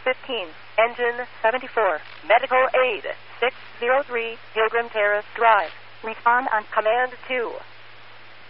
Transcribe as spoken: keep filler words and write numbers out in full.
fifteen, engine seventy-four, medical aid six oh three, Pilgrim Terrace Drive. Respond on Command two.